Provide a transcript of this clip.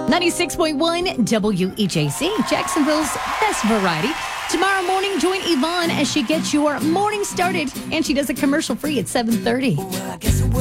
96.1 WEJC, Jacksonville's best variety. Tomorrow morning, join Yvonne as she gets your morning started, and she does a commercial free at 7:30.